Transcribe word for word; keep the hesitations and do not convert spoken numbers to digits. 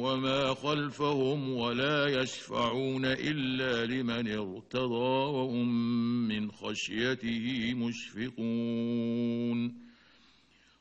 وما خلفهم ولا يشفعون إلا لمن ارتضى وهم من خشيته مشفقون